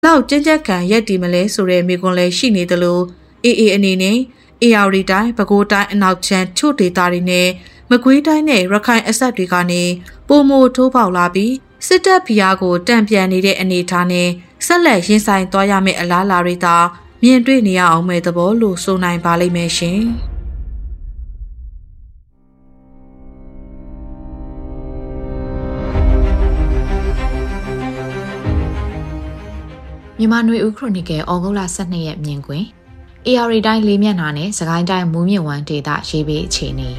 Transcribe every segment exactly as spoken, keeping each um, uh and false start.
လောက်ကြက်ကြက်ခံရက်တီမလဲဆိုတဲ့မိကွန်လဲရှိနေတယ်လို့အေးအေးအနေနဲ့အေယာရီတိုင်းပဲခူးတိုင်းအနောက်ချမ်းချို့ဒေသတွေနဲ့မကွေးတိုင်းနဲ့ရခိုင်အဆက်တွေကနေပုံမိုထိုးပေါက်လာပြီးစစ်တပ်ဖီအားကိုတံပြန်နေတဲ့အနေအထားနဲ့ဆက်လက်ရင်ဆိုင်သွားရမယ့်အလားအလာတွေသာမြင်တွေ့နေရအောင်မဲ့သဘောလို့ဆိုနိုင်ပါလိမ့်မယ်ရှင်မြန်မာနွေဦးခရိုနီကယ်ဩဂုတ်လ ၁၂ ရက်မြင်ကွင်းအေအာရီတိုင်းလေးမျက်နှာနဲ့စကိုင်းတိုင်းမူးမြင့်ဝမ်းဒေသရေးပေးအခြေအနေ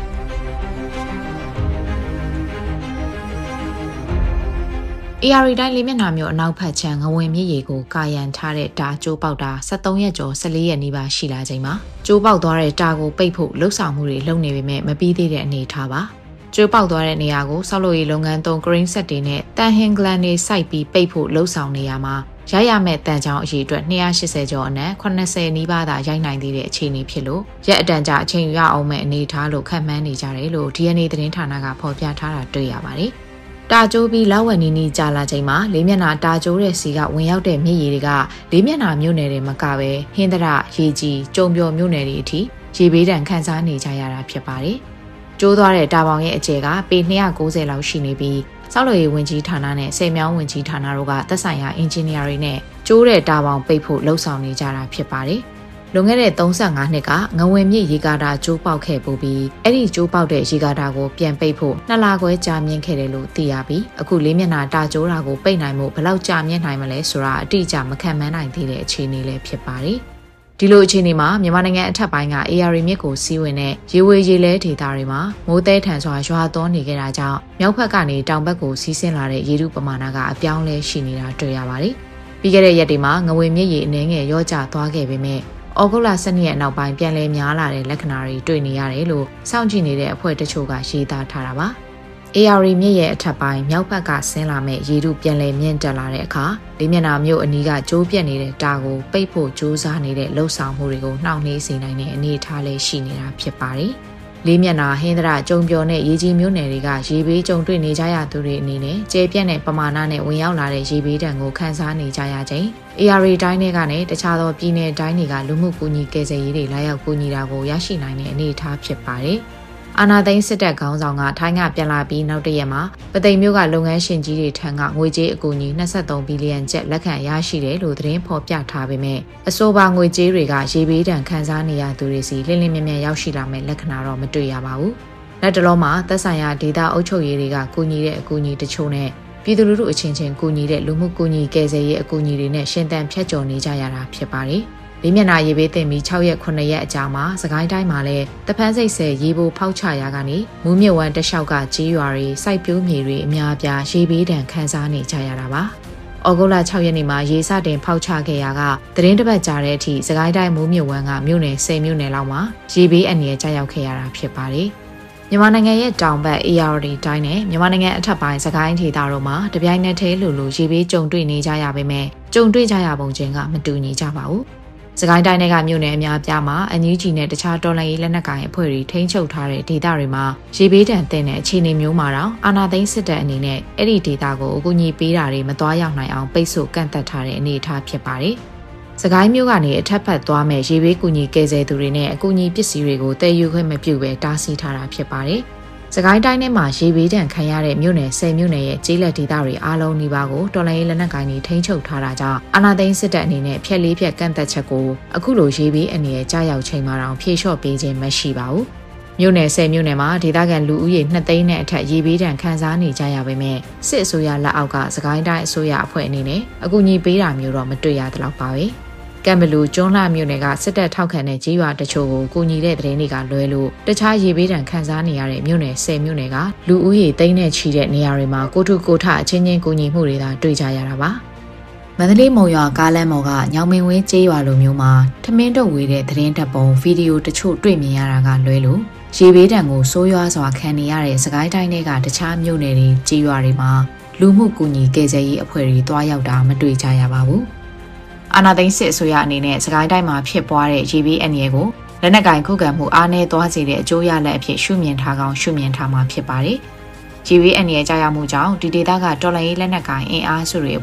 အေအာရီတိုင်းလေးမျက်နှာမြို့အနောက်ဘက်ခြမ်းငဝင်မြစ်ရေကိုကာယံထားတဲ့တာကျိုးပေါက်တာ၁၃ရက်ကျော်၁၄ရက်နီးပါးရှိလာချိန်မှာကျိုးပေါက်သွားတဲ့တာကိုပိတ်ဖို့လှုပ်ဆောင်မှုတွေလုပ်နေပေမဲ့မပြီးသေးတဲ့အနေအထားပါကျိုးပေါက်သွားတဲ့နေရာကိုဆောက်လုပ်ရေးလုပ်ငန်းသုံးဂရင်းဆက်တွေနဲ့တန်ဟင်ဂလန်တွေစိုက်ပြီးပိတ်ဖို့လှုပ်ဆောင်နေရမှာရရမဲ့တန်ချောင်းအရေးအတွက်၂၈၀ကျော်အနက်၈၀နီးပါးသာရိုက်နိုင်သေးတဲ့အခြေအနေဖြစ်လို့ရက်အတန်ကြာအချိန်ယူရအောင်မဲ့အနေအထားလို့ခန့်မှန်းနေကြတယ်လို့ ဒီ အန် အေ သတင်းဌာနကဖော်ပြထားတာတွေ့ရပါတယ်။တာကျိုးပြီးလောက်ဝက်နီးနီးကြာလာချိန်မှာလေးမျက်နှာတာကျိုးတဲ့စီကဝင်ရောက်တဲ့မြစ်ရေတွေကလေးမျက်နှာမြို့နယ်တွေမကပဲဟင်းသရရေကြီးကျုံပျော်မြို့နယ်တွေအထိရေဘေးဒဏ်ခံစားနေကြရတာဖြစ်ပါတယ်။ကျိုးသွားတဲ့တာပေါင်ရဲ့အကျယ်ကပေ၂၉၀လောက်ရှိနေပြီးဆောက်လုပ်ရေးဝန်ကြီးဌာနနဲ့စေမြောင်းဝန်ကြီးဌာနတို့ကသက်ဆိုင်ရာအင်ဂျင်နီယာတွေနဲ့ကျိုးတဲ့တာပေါင်ပိတ်ဖို့လှုံ့ဆော်နေကြတာဖြစ်ပါတယ်။လွန်ခဲ့တဲ့၃၅နှစ်ကငဝင်မြစ်ရေကာတာကျိုးပေါက်ခဲ့ပူပြီးအဲ့ဒီကျိုးပေါက်တဲ့ရေကာတာကိုပြန်ပိတ်ဖို့နှစ်လခွဲကြာမြင့်ခဲ့တယ်လို့သိရပြီးအခုလေးမျက်နှာတာကျိုးတာကိုပိတ်နိုင်မှုဘယ်လောက်ကြာမြင့်နိုင်မလဲဆိုတာအတိအကျမခံမှန်းနိုင်သေးတဲ့အခြေအနေလည်းဖြစ်ပါတယ်။ဒီလိုအခြေအနေမှာမြန်မာနိုင်ငံအထက်ပိုင်းကအေအာရီမြစ်ကိုစီးဝင်တဲ့ရေဝေရေလဲဒေသတွေမှာမိုးသဲထန်စွာရွာသွန်းနေကြတာကြောင့်မြောက်ဘက်ကနေတောင်ဘက်ကိုစီးဆင်းလာတဲ့ရေထုပမာဏကအပြောင်းလဲရှိနေတာတွေ့ရပါတယ်။ပြီးခဲ့တဲ့ရက်တွေမှာငဝင်မြစ်ရေအနှဲငယ်ရောကျသွားခဲ့ပေမဲ့ဩဂုတ်လ၁၂ရက်နောက်ပိုင်းပြန်လည်များလာတဲ့လက္ခဏာတွေတွေ့နေရတယ်လို့စောင့်ကြည့်နေတဲ့အဖွဲ့တချို့ကရေးသားထားတာပါ။အေအာရီမြစ်ရဲ့အထက်ပိုင်းမြောက်ဘက်ကဆင်းလာမဲ့ရေထုပြန်လည်မြင့်တက်လာတဲ့အခါလေးမျက်နှာမြို့အနီးကကျိုးပြက်နေတဲ့တာကိုပိတ်ဖို့ကြိုးစားနေတဲ့လှုပ်ဆောင်မှုတွေကိုနှောင့်နှေးစေနိုင်တဲ့အနေအထားလေးရှိနေတာဖြစ်ပါတယ်။လေးမျက်နှာဟင်းသရကျုံပျော်နဲ့ရေကြီးမြို့နယ်တွေကရေဘေးကြုံတွေ့နေကြရသူတွေအနေနဲ့ကျေပြက်တဲ့ပမာဏနဲ့ဝင်ရောက်လာတဲ့ရေဘေးဒဏ်ကိုခံစားနေကြရချိန်အေအာရီတိုင်းတွေကနဲ့တခြားသောပြည်내တိုင်းတွေကလူမှုကူညီကယ်ဆယ်ရေးတွေလာရောက်ကူညီတာကိုရရှိနိုင်တဲ့အနေအထားဖြစ်ပါတယ်။အာနာသိန်းစစ်တပ်ခေါင်းဆောင်ကထိုင်းကပြန်လာပြီးနောက်တရက်မှာပသိမ်မြို့ကလုပ်ငန်းရှင်ကြီးတွေထံကငွေကြေးအကူအညီ၂၃ဘီလီယံကျပ်လက်ခံရရှိတယ်လို့သတင်းဖော်ပြထားပေမဲ့အဆိုပါငွေကြေးတွေကရေဘေးဒဏ်ခံစားနေရသူတွေစီလင်းလင်းမြဲမြဲရောက်ရှိလာမဲ့လက္ခဏာတော့မတွေ့ရပါဘူး။လက်တလုံးမှာသက်ဆိုင်ရာဒေသအုပ်ချုပ်ရေးတွေကကူညီတဲ့အကူအညီတချို့နဲ့ပြည်သူလူထုအချင်းချင်းကူညီတဲ့လူမှုကူညီကယ်ဆယ်ရေးအကူအညီတွေနဲ့ရှင်သန်ဖြတ်ကျော်နေကြရတာဖြစ်ပါတယ်။လေးမျက်နှာရေဘေးတင်ပြီး၆ရက်ခုနှစ်ရက်အကြာမှာစကိုင်းတိုင်းမှာလည်းတပန်းစိတ်ဆယ်ရေပိုဖောက်ချရာကနေမူးမြစ်ဝမ်းတလျှောက်ကကြေးရွာတွေစိုက်ပျိုးမြေတွေအများအပြားရေဘေးဒဏ်ခံစားနေကြရတာပါ။ဩဂုတ်လ၆ရက်နေ့မှာရေစတင်ဖောက်ချခဲ့ရာကသတင်းတစ်ပတ်ကြာတဲ့အထိစကိုင်းတိုင်းမူးမြစ်ဝမ်းကမြို့နယ်၁၀မြို့နယ်လောက်မှာရေဘေးအန္တရာယ်ကျရောက်ခဲ့ရတာဖြစ်ပါတယ်။မြန်မာနိုင်ငံရဲ့တောင်ဘက်အေအာရီတိုင်းနဲ့မြန်မာနိုင်ငံအထက်ပိုင်းစကိုင်းဒေသတို့မှာတပြိုင်နက်တည်းလိုလိုရေဘေးကြုံတွေ့နေကြရပေမဲ့ကြုံတွေ့ကြရပုံချင်းကမတူညီကြပါဘူး။စကိုင်းတိုင်းကမြို့နယ်အများပြားမှာအန်ယူဂျီနဲ့တခြားတော်လှန်ရေးလက်နက်ကိုင်အဖွဲ့တွေထိန်းချုပ်ထားတဲ့ဒေသတွေမှာရေဘေးဒဏ်သင့်တဲ့အခြေအနေမျိုးမှာတော့အာဏာသိမ်းစစ်တပ်အနေနဲ့အဲ့ဒီဒေသကိုအကူအညီပေးတာတွေမသွားရောက်နိုင်အောင်ပိတ်ဆို့ကန့်သတ်ထားတဲ့အနေအထားဖြစ်ပါတယ်။စကိုင်းမြို့ကနေအထက်ဖက်သွားမဲ့ရေဘေးကူညီကယ်ဆယ်သူတွေနဲ့အကူအညီပစ္စည်းတွေကိုတည်ယူခွင့်မပြုဘဲတားဆီးထားတာဖြစ်ပါတယ်။စကိုင်းတိုင်းထဲမှာရေဘေးဒဏ်ခံရတဲ့မြို့နယ်၁၀မြို့နယ်ရဲ့ကျေးလက်ဒေသတွေအားလုံးဒီပါကိုတော်လှန်ရေးလက်နက်ကိုင်တွေထိန်းချုပ်ထားတာကြောင့်အာဏာသိမ်းစစ်တပ်အနေနဲ့ဖျက်လေးဖျက်ကန့်သက်ချက်ကိုအခုလိုရေဘေးအနေနဲ့ကြားရောက်ချိန်မှာတော့ဖြေလျှော့ပေးခြင်းမရှိပါဘူး။မြို့နယ်၁၀မြို့နယ်မှာဒေသခံလူဦးရေနှစ်သိန်းနဲ့အထက်ရေဘေးဒဏ်ခံစားနေကြရပေမဲ့စစ်အစိုးရလက်အောက်ကစကိုင်းတိုင်းအစိုးရအဖွဲ့အနေနဲ့အကူအညီပေးတာမျိုးတော့မတွေ့ရသလောက်ပါပဲ။ကံဘလူကျွန်းလှမြို့နယ်ကစစ်တပ်ထောက်ခံတဲ့ကြေးရွာတချို့ကိုကူညီတဲ့သတင်းတွေကလွဲလို့တခြားရေဘေးဒဏ်ခံစားနေရတဲ့မြို့နယ်၁၀မြို့နယ်ကလူဦးရေသိန်းနဲ့ချီတဲ့နေရာတွေမှာကိုထုကိုထအချင်းချင်းကူညီမှုတွေသာတွေ့ကြရတာပါမန္တလေးမုံရွာကားလမ်းပေါ်ကညောင်မင်းဝင်းကြေးရွာလိုမျိုးမှာထမင်းတုပ်ဝေတဲ့သတင်းတပ်ပုံဗီဒီယိုတချို့တွေ့မြင်ရတာကလွဲလို့ရေဘေးဒဏ်ကိုဆိုးရွားစွာခံနေရတဲ့စကိုင်းတိုင်းတွေကတခြားမြို့နယ်တွေကြေးရွာတွေမှာလူမှုကူညီကယ်ဆယ်ရေးအဖွဲ့တွေတွားရောက်တာမတွေ့ကြရပါဘူးအာဏာသိမ်းစစ်အစိုးရအနေနဲ့စကိုင်းတိုင်းမှာဖြစ်ပွားတဲ့ရေဘေးအန္တရာယ်ကိုလက်နက်ကင်ခုခံမှုအားနည်းသွားစေတဲ့အကျိုးရလဒ်အဖြစ်ရှုမြင်ထားကောင်းရှုမြင်ထားမှာဖြစ်ပါတယ်။ရေဘေးအန္တရာယ်ကြာရမှုကြောင့်ဒီဒေသကတော်လှန်ရေးလက်နက်ကင်အင်အားစုတွေအဖို့အ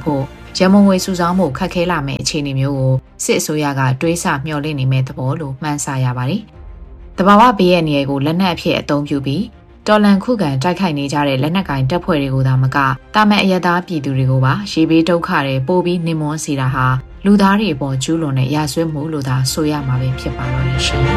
ရန်မုံငွေစုဆောင်းမှုခက်ခဲလာမယ့်အခြေအနေမျိုးကိုစစ်အစိုးရကတွေးဆမျှော်လင့်နေမဲ့သဘောလို့မှန်းဆရပါတယ်။တဘာဝဘေးရဲ့နေရာကိုလက်နက်အဖြစ်အသုံးပြုပြီးတော်လန်ခုခံတိုက်ခိုက်နေကြတဲ့လက်နက်ကင်တပ်ဖွဲ့တွေကိုသာမကတာမန်အရသားပြည်သူတွေကိုပါရေဘေးဒုက္ခတွေပို့ပြီးနှိမ်မွန်းစေတာဟာလူသားတွေအပေါ်ကျူးလွန်တဲ့ရာဇဝတ်မှုလို့သာဆိုရမှာပဲဖြစ်ပါတော့ရှင်။